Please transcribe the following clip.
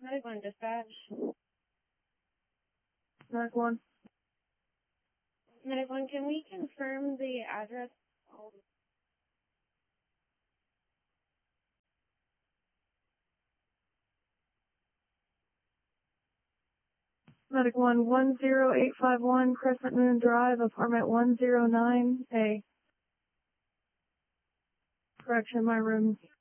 Medic 1 dispatch. Medic 1. Medic 1, can we confirm the address? Medic 1, 10851 Crescent Moon Drive, apartment 109A. Correction, my room